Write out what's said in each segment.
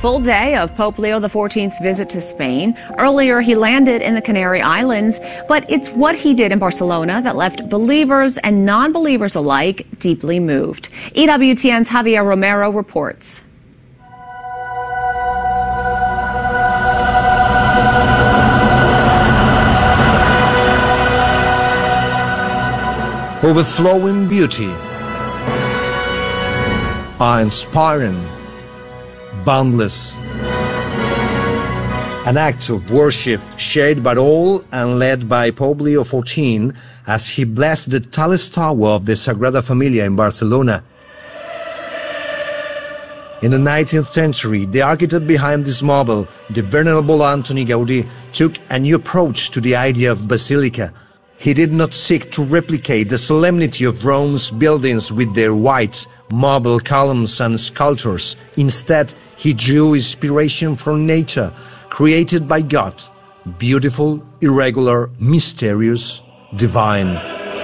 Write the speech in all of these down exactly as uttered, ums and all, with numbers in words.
full day of Pope Leo the fourteenth's visit to Spain. Earlier, he landed in the Canary Islands, but it's what he did in Barcelona that left believers and non-believers alike deeply moved. E W T N's Javier Romero reports. Overflowing beauty, awe-inspiring, boundless. An act of worship shared by all and led by Pope Leo the fourteenth as he blessed the tallest tower of the Sagrada Familia in Barcelona. In the nineteenth century, the architect behind this marble, the venerable Antoni Gaudí, took a new approach to the idea of basilica. He did not seek to replicate the solemnity of Rome's buildings with their white marble columns and sculptures. Instead, he drew inspiration from nature, created by God, beautiful, irregular, mysterious, divine.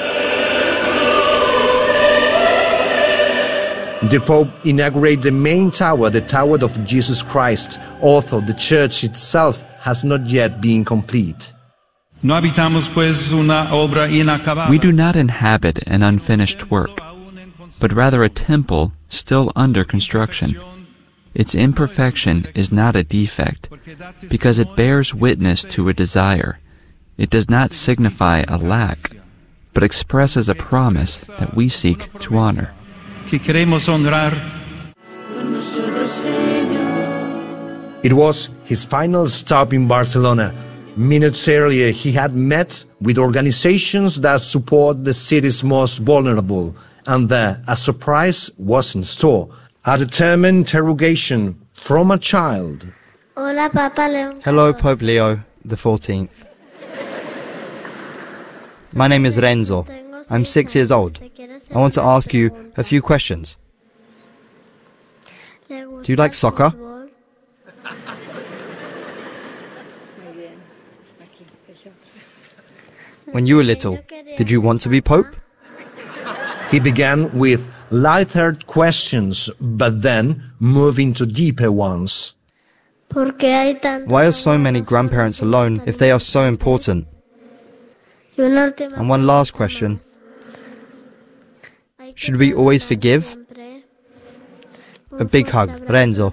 The Pope inaugurated the main tower, the Tower of Jesus Christ, although the church itself has not yet been complete. We do not inhabit an unfinished work, but rather a temple still under construction. Its imperfection is not a defect, because it bears witness to a desire. It does not signify a lack, but expresses a promise that we seek to honor. It was his final stop in Barcelona. Minutes earlier, he had met with organizations that support the city's most vulnerable, and there a surprise was in store. A determined interrogation from a child. Hello, Pope Leo the fourteenth. My name is Renzo. I'm six years old. I want to ask you a few questions. Do you like soccer? When you were little, did you want to be Pope? He began with lighthearted questions, but then moved into deeper ones. Why are so many grandparents alone if they are so important? And one last question. Should we always forgive? A big hug, Renzo.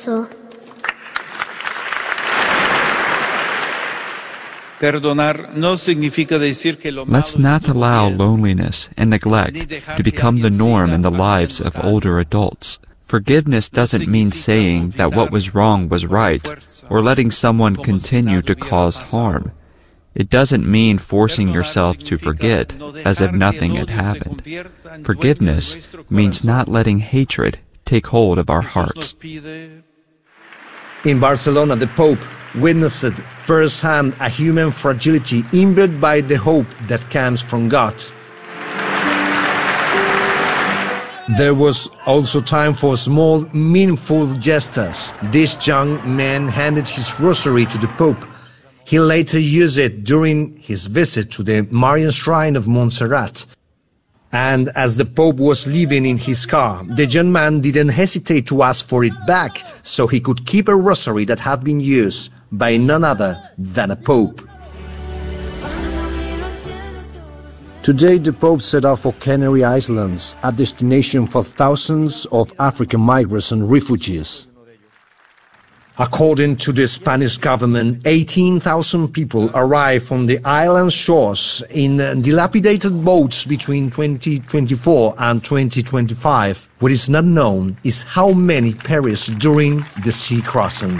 Let's not allow loneliness and neglect to become the norm in the lives of older adults. Forgiveness doesn't mean saying that what was wrong was right, or letting someone continue to cause harm. It doesn't mean forcing yourself to forget as if nothing had happened. Forgiveness means not letting hatred take hold of our hearts. In Barcelona, the Pope witnessed firsthand a human fragility imbued by the hope that comes from God. There was also time for small, meaningful gestures. This young man handed his rosary to the Pope. He later used it during his visit to the Marian Shrine of Montserrat. And as the Pope was leaving in his car, the young man didn't hesitate to ask for it back so he could keep a rosary that had been used by none other than a Pope. Today, the Pope set off for Canary Islands, a destination for thousands of African migrants and refugees. According to the Spanish government, eighteen thousand people arrived on the island shores in dilapidated boats between twenty twenty-four and twenty twenty-five. What is not known is how many perished during the sea crossing.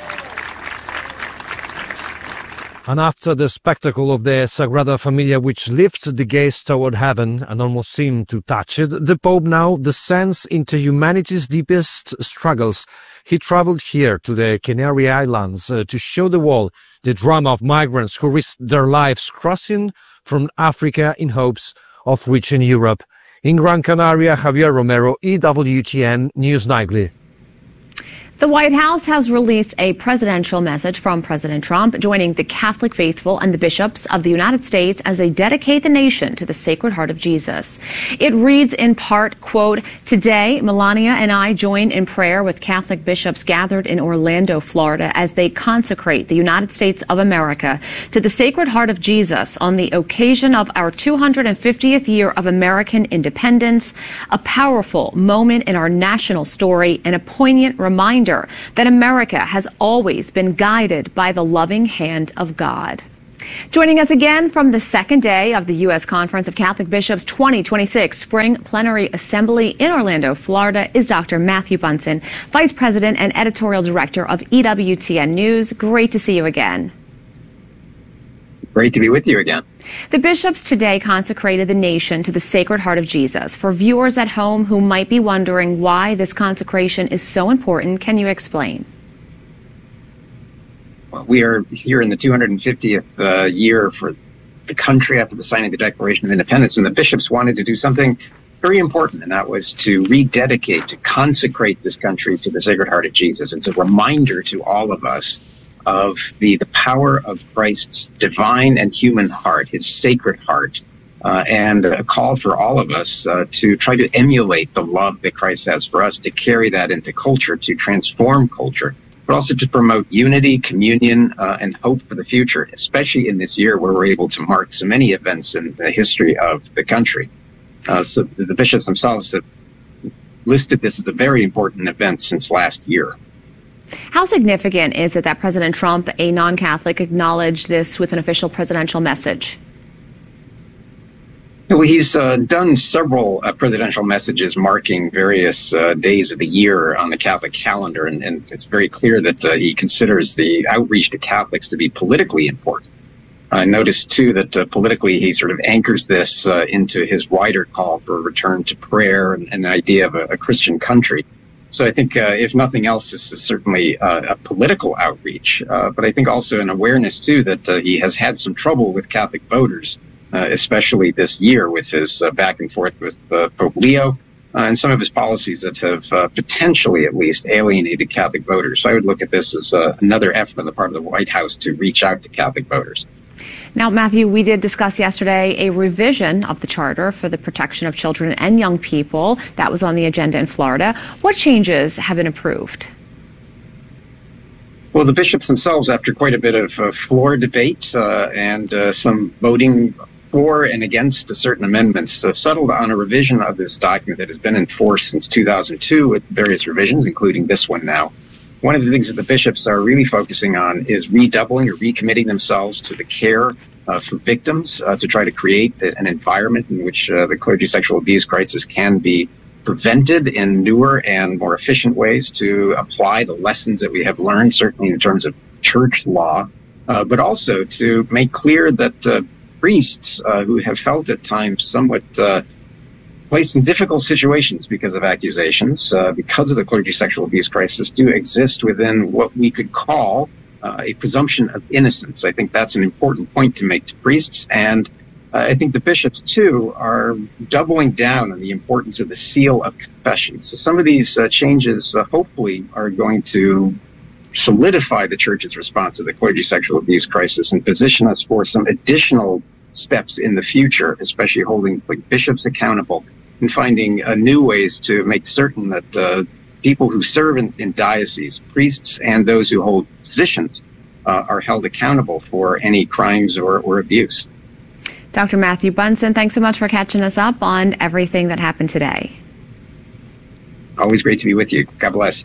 And after the spectacle of the Sagrada Familia, which lifts the gaze toward heaven and almost seemed to touch it, the Pope now descends into humanity's deepest struggles. He traveled here to the Canary Islands uh, to show the world the drama of migrants who risked their lives crossing from Africa in hopes of reaching Europe. In Gran Canaria, Javier Romero, E W T N News Nightly. The White House has released a presidential message from President Trump, joining the Catholic faithful and the bishops of the United States as they dedicate the nation to the Sacred Heart of Jesus. It reads in part, quote, "Today, Melania and I join in prayer with Catholic bishops gathered in Orlando, Florida, as they consecrate the United States of America to the Sacred Heart of Jesus on the occasion of our two hundred fiftieth year of American independence, a powerful moment in our national story and a poignant reminder that America has always been guided by the loving hand of God." Joining us again from the second day of the U S Conference of Catholic Bishops twenty twenty-six Spring Plenary Assembly in Orlando, Florida, is Doctor Matthew Bunson, Vice President and Editorial Director of E W T N News. Great to see you again. Great to be with you again. The bishops today consecrated the nation to the Sacred Heart of Jesus. For viewers at home who might be wondering why this consecration is so important, can you explain? Well, we are here in the two hundred fiftieth uh, year for the country after the signing of the Declaration of Independence, and the bishops wanted to do something very important, and that was to rededicate, to consecrate this country to the Sacred Heart of Jesus. It's a reminder to all of us of the, the power of Christ's divine and human heart, his sacred heart, uh, and a call for all of us uh, to try to emulate the love that Christ has for us, to carry that into culture, to transform culture, but also to promote unity, communion, uh, and hope for the future, especially in this year where we're able to mark so many events in the history of the country. Uh, so the bishops themselves have listed this as a very important event since last year. How significant is it that President Trump, a non-Catholic, acknowledged this with an official presidential message? Well, he's uh, done several uh, presidential messages marking various uh, days of the year on the Catholic calendar, and, and it's very clear that uh, he considers the outreach to Catholics to be politically important. I noticed, too, that uh, politically he sort of anchors this uh, into his wider call for a return to prayer and, and an idea of a, a Christian country. So I think, uh, if nothing else, this is certainly uh, a political outreach, uh, but I think also an awareness, too, that uh, he has had some trouble with Catholic voters, uh, especially this year with his uh, back and forth with uh, Pope Leo uh, and some of his policies that have uh, potentially at least alienated Catholic voters. So I would look at this as uh, another effort on the part of the White House to reach out to Catholic voters. Now, Matthew, we did discuss yesterday a revision of the Charter for the protection of children and young people. That was on the agenda in Florida. What changes have been approved? Well, the bishops themselves, after quite a bit of uh, floor debate uh, and uh, some voting for and against certain amendments, uh, settled on a revision of this document that has been in force since two thousand two with various revisions, including this one now. One of the things that the bishops are really focusing on is redoubling or recommitting themselves to the care uh, for victims, uh, to try to create an environment in which uh, the clergy sexual abuse crisis can be prevented in newer and more efficient ways, to apply the lessons that we have learned, certainly in terms of church law, uh, but also to make clear that uh, priests uh, who have felt at times somewhat uh, placed in difficult situations because of accusations, uh, because of the clergy sexual abuse crisis, do exist within what we could call uh, a presumption of innocence. I think that's an important point to make to priests, and uh, I think the bishops, too, are doubling down on the importance of the seal of confession. So some of these uh, changes, uh, hopefully, are going to solidify the Church's response to the clergy sexual abuse crisis and position us for some additional steps in the future, especially holding like, bishops accountable and finding uh, new ways to make certain that uh, people who serve in, in dioceses, priests and those who hold positions, uh, are held accountable for any crimes or, or abuse. Doctor Matthew Bunson, thanks so much for catching us up on everything that happened today. Always great to be with you. God bless.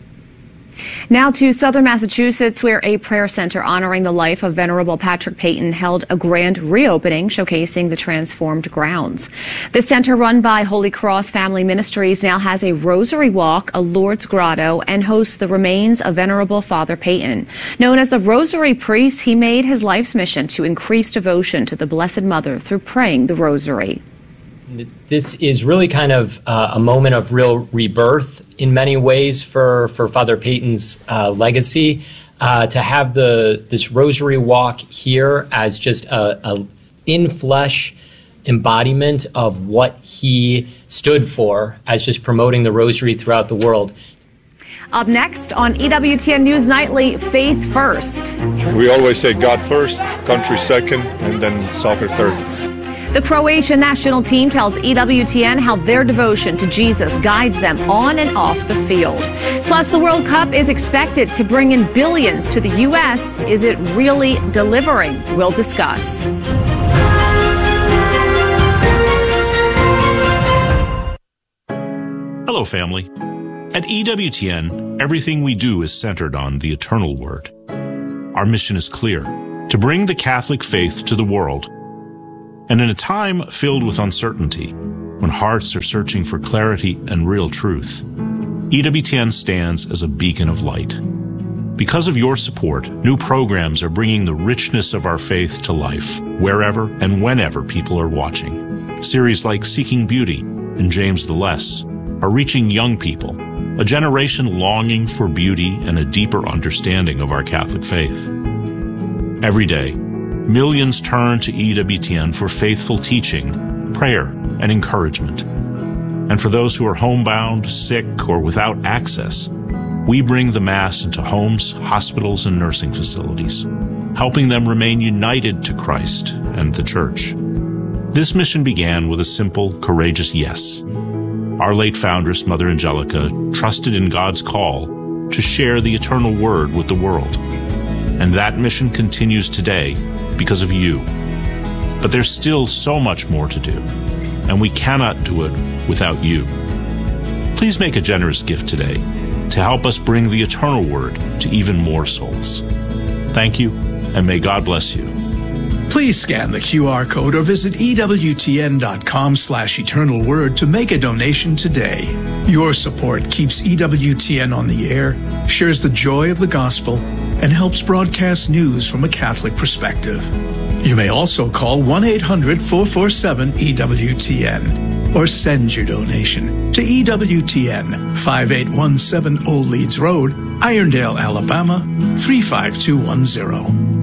Now to Southern Massachusetts, where a prayer center honoring the life of Venerable Patrick Peyton held a grand reopening showcasing the transformed grounds. The center, run by Holy Cross Family Ministries, now has a rosary walk, a Lourdes grotto, and hosts the remains of Venerable Father Peyton. Known as the Rosary Priest, he made his life's mission to increase devotion to the Blessed Mother through praying the Rosary. This is really kind of uh, a moment of real rebirth in many ways for, for Father Peyton's uh, legacy. Uh, to have the this Rosary Walk here as just a, a in-flesh embodiment of what he stood for, as just promoting the Rosary throughout the world. Up next on E W T N News Nightly, Faith First. We always say God first, country second, and then soccer third. The Croatian national team tells E W T N how their devotion to Jesus guides them on and off the field. Plus, the World Cup is expected to bring in billions to the U S. Is it really delivering? We'll discuss. Hello, family. At E W T N, everything we do is centered on the eternal Word. Our mission is clear: to bring the Catholic faith to the world. And in a time filled with uncertainty, when hearts are searching for clarity and real truth, E W T N stands as a beacon of light. Because of your support, new programs are bringing the richness of our faith to life, wherever and whenever people are watching. Series like Seeking Beauty and James the Less are reaching young people, a generation longing for beauty and a deeper understanding of our Catholic faith. Every day, millions turn to E W T N for faithful teaching, prayer, and encouragement. And for those who are homebound, sick, or without access, we bring the Mass into homes, hospitals, and nursing facilities, helping them remain united to Christ and the Church. This mission began with a simple, courageous yes. Our late foundress, Mother Angelica, trusted in God's call to share the eternal Word with the world. And that mission continues today because of you. But there's still so much more to do, and we cannot do it without you. Please make a generous gift today to help us bring the eternal Word to even more souls. Thank you, and may God bless you. Please scan the Q R code or visit E W T N dot com slash eternal word to make a donation today. Your support keeps E W T N on the air, shares the joy of the gospel, and helps broadcast news from a Catholic perspective. You may also call one eight hundred, four four seven, E W T N or send your donation to E W T N, five eight one seven Old Leeds Road, Irondale, Alabama, three five two one zero.